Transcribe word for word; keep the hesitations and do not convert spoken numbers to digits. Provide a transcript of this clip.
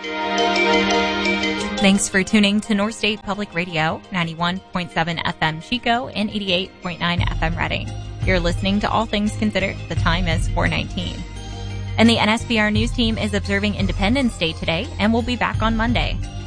Thanks for tuning to North State Public Radio, ninety-one point seven F M Chico and eighty-eight point nine F M Reading. You're listening to All Things Considered. The time is four nineteen. And the N S B R News Team is observing Independence Day today and will be back on Monday.